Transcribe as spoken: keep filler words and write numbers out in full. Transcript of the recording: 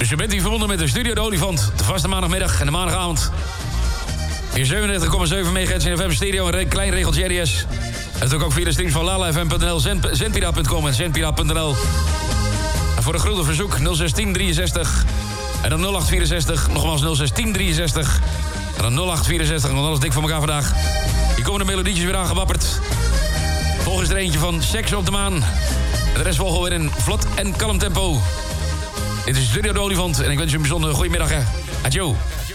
Dus je bent hier verbonden met de Studio de Olifant. De vaste maandagmiddag en de maandagavond. Hier zevenendertig komma zeven megahertz in F M stereo en een klein regeltje R D S. En natuurlijk ook via de streams van lala f m punt n l, zendpira punt com en zendpira punt n l. En voor een grote verzoek nul zes tien drieënzestig. En dan nul acht vierenzestig. Nogmaals nul zes tien drieënzestig. En dan nul acht vierenzestig. En dan alles dik voor elkaar vandaag. Hier komen de melodietjes weer aangewapperd. Volgens er eentje van Seks op de Maan. De rest volgen weer in vlot en kalm tempo. Dit is Studio de Olifant en ik wens je een bijzondere goede middag. Hè. Adieu.